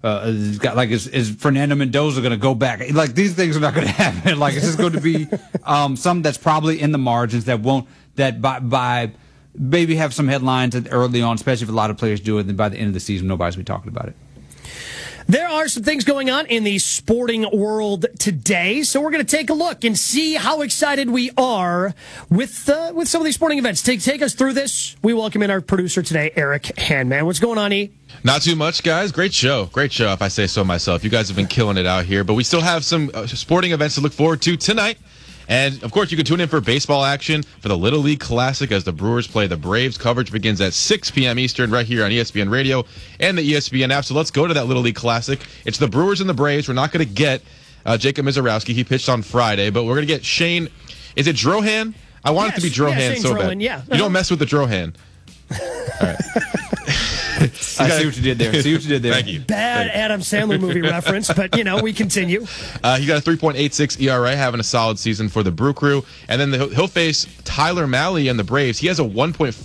got like is Fernando Mendoza going to go back? Like these things are not going to happen. Like it's just going to be some that's probably in the margins that by maybe have some headlines early on, especially if a lot of players do it. Then by the end of the season, nobody's going to be talking about it. There are some things going on in the sporting world today, so we're going to take a look and see how excited we are with some of these sporting events. Take us through this. We welcome in our producer today, Eric Hanman. What's going on, E? Not too much, guys. Great show, if I say so myself. You guys have been killing it out here, but we still have some sporting events to look forward to tonight. And, of course, you can tune in for baseball action for the Little League Classic as the Brewers play the Braves. Coverage begins at 6 p.m. Eastern right here on ESPN Radio and the ESPN app. So let's go to that Little League Classic. It's the Brewers and the Braves. We're not going to get Jacob Mizorowski. He pitched on Friday. But we're going to get Shane. Is it Drohan? I want it to be Drohan so bad. Yeah. You don't mess with the Drohan. All right. I see what you did there. Thank you. Bad Adam Sandler movie reference, but, we continue. He got a 3.86 ERA, having a solid season for the Brew Crew. And then he'll face Tyler Mahle and the Braves. He has a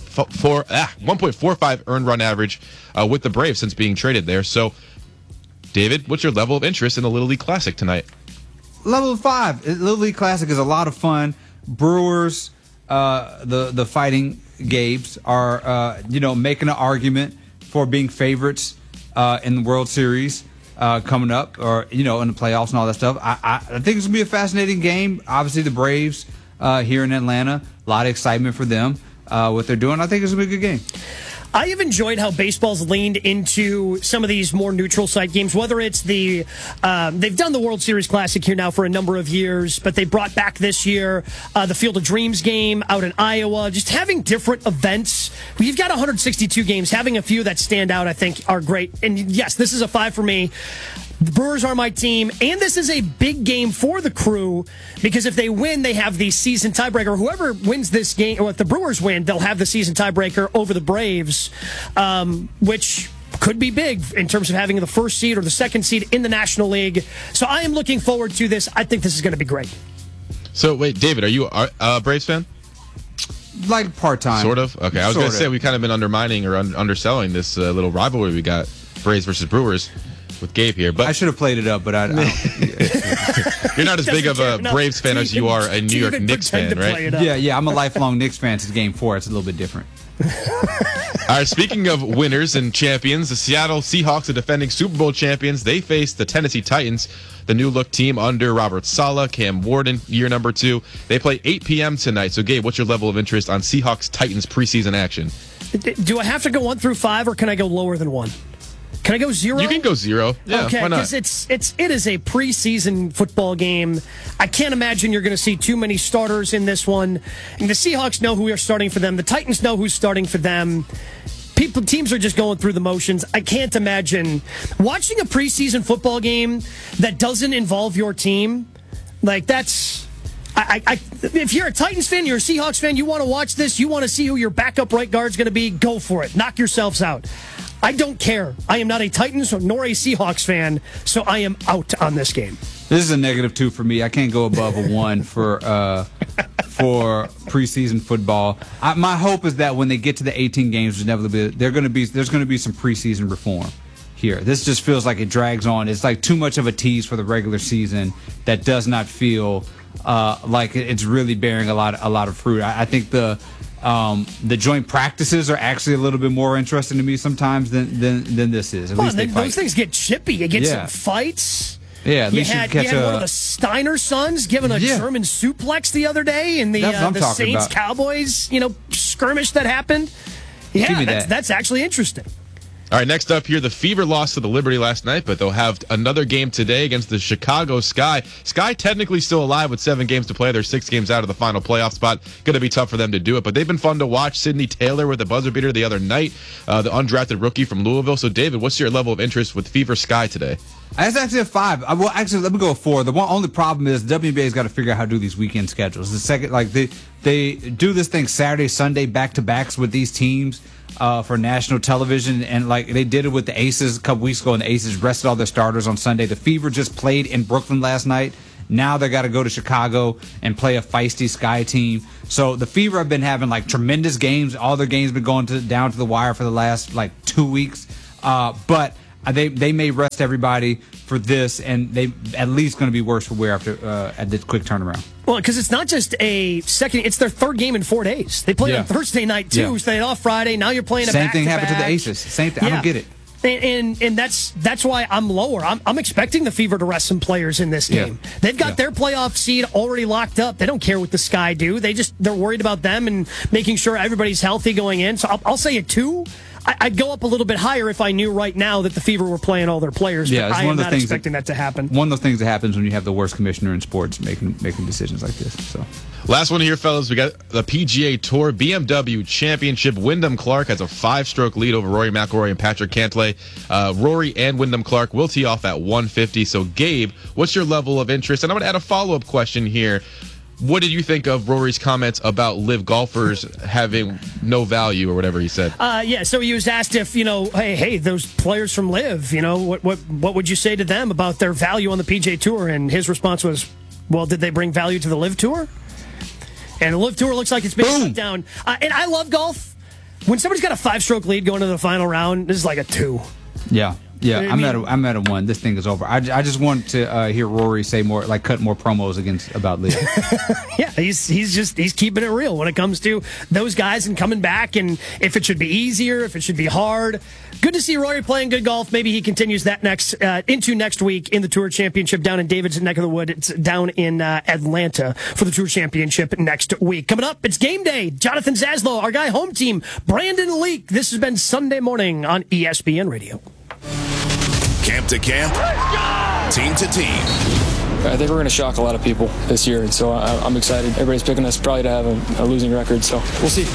1.45 earned run average with the Braves since being traded there. So, David, what's your level of interest in the Little League Classic tonight? Level 5. Little League Classic is a lot of fun. Brewers, the Fighting Gabes, are making an argument for being favorites in the World Series coming up, or in the playoffs and all that stuff. I think it's gonna be a fascinating game. Obviously, the Braves here in Atlanta, a lot of excitement for them. What they're doing, I think it's gonna be a good game. I have enjoyed how baseball's leaned into some of these more neutral site games, whether it's they've done the World Series Classic here now for a number of years, but they brought back this year the Field of Dreams game out in Iowa, just having different events. You've got 162 games. Having a few that stand out, I think, are great. And yes, this is a 5 for me. The Brewers are my team, and this is a big game for the Crew because if they win, they have the season tiebreaker. Whoever wins this game, or if the Brewers win, they'll have the season tiebreaker over the Braves, which could be big in terms of having the first seed or the second seed in the National League. So I am looking forward to this. I think this is going to be great. So, wait, David, are you a Braves fan? Like part-time. Sort of? Okay, I was going to say we've kind of been undermining or underselling this little rivalry we got, Braves versus Brewers, with Gabe here. But I should have played it up, but I don't. You're not as big of a Braves fan as you are a New York Knicks fan, right? Yeah, I'm a lifelong Knicks fan since Game 4. It's a little bit different. All right, speaking of winners and champions, the Seattle Seahawks, the defending Super Bowl champions, they face the Tennessee Titans, the new-look team under Robert Saleh, Cam Warden, year number 2. They play 8 p.m. tonight. So, Gabe, what's your level of interest on Seahawks-Titans preseason action? Do I have to go 1 through 5, or can I go lower than 1? Can I go 0? You can go 0. Yeah, okay, why not? because it is a preseason football game. I can't imagine you're going to see too many starters in this one. And the Seahawks know who are starting for them. The Titans know who's starting for them. Teams are just going through the motions. I can't imagine watching a preseason football game that doesn't involve your team. Like, that's... if you're a Titans fan, you're a Seahawks fan, you want to watch this, you want to see who your backup right guard's going to be, go for it. Knock yourselves out. I don't care. I am not a Titans nor a Seahawks fan, so I am out on this game. This is a -2 for me. I can't go above a 1 for preseason football. My hope is that when they get to the 18 games, there's going to be some preseason reform here. This just feels like it drags on. It's like too much of a tease for the regular season that does not feel like it's really bearing a lot of fruit. I think the joint practices are actually a little bit more interesting to me sometimes than this is. At least they fight. Those things get chippy. You get some fights. Yeah, at you least had you catch one of the Steiner sons giving a German suplex the other day in the Saints Cowboys skirmish that happened. Yeah, that's actually interesting. All right, next up here, the Fever lost to the Liberty last night, but they'll have another game today against the Chicago Sky. Sky technically still alive with 7 games to play. They're 6 games out of the final playoff spot. Going to be tough for them to do it, but they've been fun to watch. Sidney Taylor with a buzzer beater the other night, the undrafted rookie from Louisville. So, David, what's your level of interest with Fever Sky today? That's actually a 5. Well, actually, let me go a 4. The only problem is the WNBA's got to figure out how to do these weekend schedules. The second, they do this thing Saturday, Sunday back-to-backs with these teams for national television, and like they did it with the Aces a couple weeks ago, and the Aces rested all their starters on Sunday. The Fever just played in Brooklyn last night. Now they got to go to Chicago and play a feisty Sky team. So the Fever have been having tremendous games. All their games have been going down to the wire for the last 2 weeks. But they may rest everybody for this, and they at least going to be worse for wear after at this quick turnaround. Well, because it's not just a second; it's their third game in 4 days. They played on Thursday night too, so they had off Friday. Now you're playing a same thing back-to-back. happened to the Aces. Same thing. I don't get it. And that's why I'm lower. I'm expecting the Fever to rest some players in this game. Yeah. They've got their playoff seed already locked up. They don't care what the Sky do. They're worried about them and making sure everybody's healthy going in. So I'll say a 2. I'd go up a little bit higher if I knew right now that the Fever were playing all their players. Yeah, but I am not expecting that to happen. One of the things that happens when you have the worst commissioner in sports making decisions like this. So. Last one here, fellas. We got the PGA Tour BMW Championship. Wyndham Clark has a 5-stroke lead over Rory McIlroy and Patrick Cantlay. Rory and Wyndham Clark will tee off at 150. So, Gabe, what's your level of interest? And I'm going to add a follow-up question here. What did you think of Rory's comments about live golfers having no value or whatever he said? So he was asked if, hey, those players from live, what would you say to them about their value on the PGA Tour? And his response was, well, did they bring value to the live tour? And the live tour looks like it's being shut down. And I love golf. When somebody's got a 5-stroke lead going to the final round, this is like a 2. Yeah. Yeah, I'm at a 1. This thing is over. I just want to hear Rory say more, like cut more promos about Liv. Yeah, he's keeping it real when it comes to those guys and coming back, and if it should be easier, if it should be hard. Good to see Rory playing good golf. Maybe he continues that into next week in the Tour Championship down in David's neck of the wood. It's down in Atlanta for the Tour Championship next week. Coming up, it's game day. Jonathan Zaslow, our guy home team, Brandon Leak. This has been Sunday morning on ESPN Radio. Camp to camp, team to team. I think we're going to shock a lot of people this year, and so I'm excited. Everybody's picking us probably to have a losing record, so we'll see.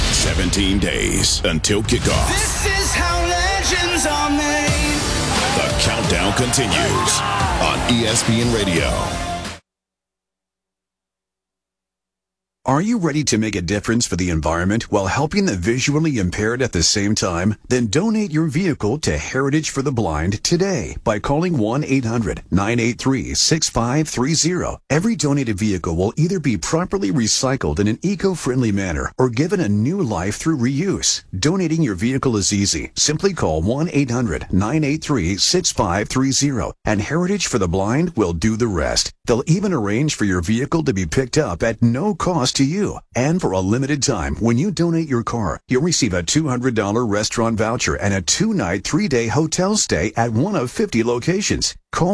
17 days until kickoff. This is how legends are made. The countdown continues on ESPN Radio. Are you ready to make a difference for the environment while helping the visually impaired at the same time? Then donate your vehicle to Heritage for the Blind today by calling 1-800-983-6530. Every donated vehicle will either be properly recycled in an eco-friendly manner or given a new life through reuse. Donating your vehicle is easy. Simply call 1-800-983-6530 and Heritage for the Blind will do the rest. They'll even arrange for your vehicle to be picked up at no cost to you. And for a limited time, when you donate your car, you'll receive a $200 restaurant voucher and a 2-night, 3-day hotel stay at one of 50 locations. Call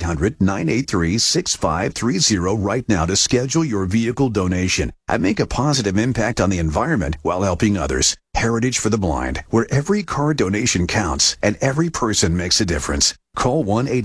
1-800-983-6530 right now to schedule your vehicle donation and make a positive impact on the environment while helping others. Heritage for the Blind, where every car donation counts and every person makes a difference. Call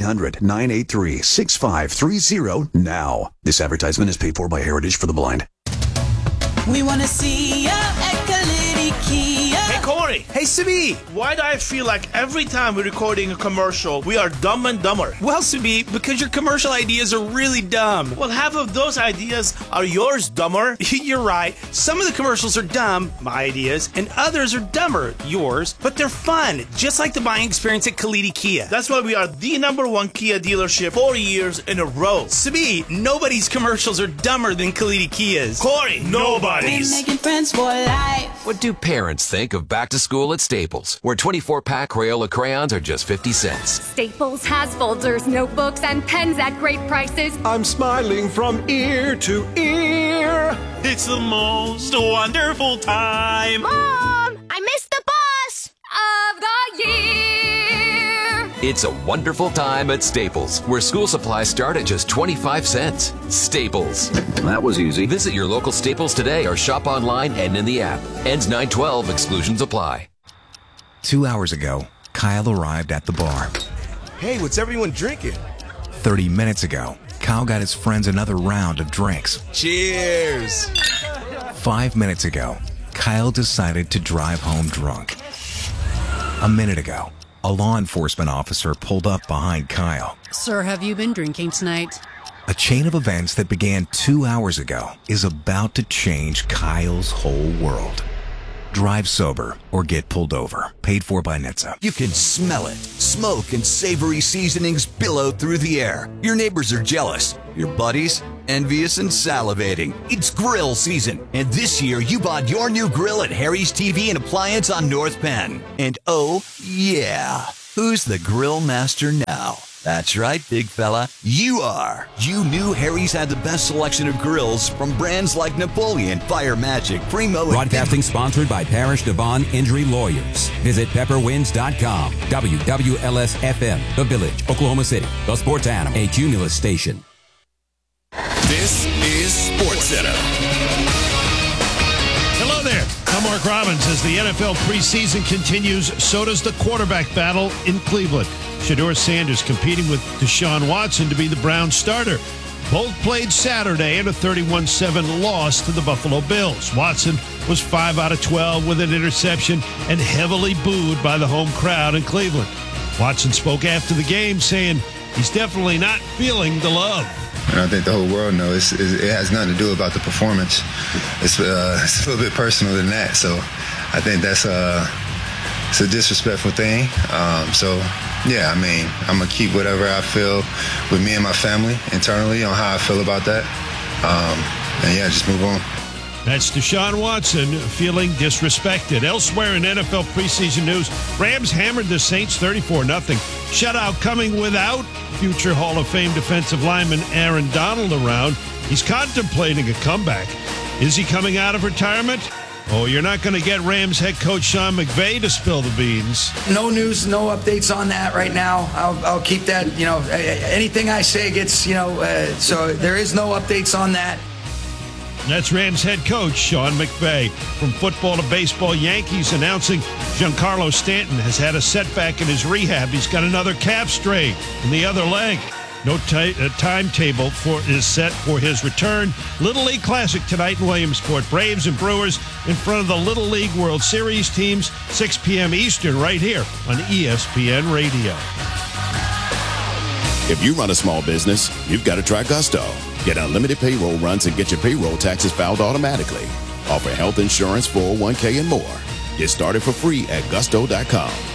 1-800-983-6530 now. This advertisement is paid for by Heritage for the Blind. We want to see ya at Kalidi Kia. Hey, Corey. Hey, Sibi. Why do I feel like every time we're recording a commercial, we are dumb and dumber? Well, Sibi, because your commercial ideas are really dumb. Well, half of those ideas are yours, dumber. You're right. Some of the commercials are dumb, my ideas, and others are dumber, yours, but they're fun, just like the buying experience at Kalidi Kia. That's why we are the #1 Kia dealership 4 years in a row. Sibi, nobody's commercials are dumber than Kalidi Kia's. Corey, nobody's. Making friends for life. What do parents think of back to school at Staples, where 24-pack Crayola crayons are just 50 cents? Staples has folders, notebooks, and pens at great prices. I'm smiling from ear to ear. It's the most wonderful time. Mom, I missed the bus of the year. It's a wonderful time at Staples, where school supplies start at just 25 cents. Staples. That was easy. Visit your local Staples today or shop online and in the app. Ends 9/12. Exclusions apply. 2 hours ago, Kyle arrived at the bar. Hey, what's everyone drinking? 30 minutes ago, Kyle got his friends another round of drinks. Cheers! 5 minutes ago, Kyle decided to drive home drunk. A minute ago, a law enforcement officer pulled up behind Kyle. Sir, have you been drinking tonight? A chain of events that began 2 hours ago is about to change Kyle's whole world. Drive sober or get pulled over. Paid for by NHTSA. You can smell it. Smoke and savory seasonings billow through the air. Your neighbors are jealous. Your buddies, envious and salivating. It's grill season. And this year, you bought your new grill at Harry's TV and Appliance on North Penn. And oh, yeah, Who's the grill master now? That's right, big fella. You are. You knew Harry's had the best selection of grills from brands like Napoleon, Fire Magic, Primo. Broadcasting sponsored by Parish Devon Injury Lawyers. Visit pepperwinds.com. WWLS-FM, The Village, Oklahoma City. The Sports Animal, a Cumulus station. This is SportsCenter. Hello there. I'm Mark Robbins. As the NFL preseason continues, so does the quarterback battle in Cleveland. Shedeur Sanders competing with Deshaun Watson to be the Browns starter. Both played Saturday in a 31-7 loss to the Buffalo Bills. Watson was 5 out of 12 with an interception and heavily booed by the home crowd in Cleveland. Watson spoke after the game saying he's definitely not feeling the love. And I think the whole world knows it has nothing to do about the performance. It's a little bit personal than that. So I think that's it's a disrespectful thing. Yeah, I mean, I'm going to keep whatever I feel with me and my family internally on how I feel about that. And yeah, just move on. That's Deshaun Watson feeling disrespected. Elsewhere in NFL preseason news, Rams hammered the Saints 34-0. Shutout coming without future Hall of Fame defensive lineman Aaron Donald around. He's contemplating a comeback. Is he coming out of retirement? Oh, you're not going to get Rams head coach Sean McVay to spill the beans. No news, no updates on that right now. I'll keep that, anything I say gets, so there is no updates on that. That's Rams head coach Sean McVay. From football to baseball, Yankees announcing Giancarlo Stanton has had a setback in his rehab. He's got another calf strain in the other leg. No timetable is set for his return. Little League Classic tonight in Williamsport. Braves and Brewers in front of the Little League World Series teams, 6 p.m. Eastern, right here on ESPN Radio. If you run a small business, you've got to try Gusto. Get unlimited payroll runs and get your payroll taxes filed automatically. Offer health insurance, 401k, and more. Get started for free at gusto.com.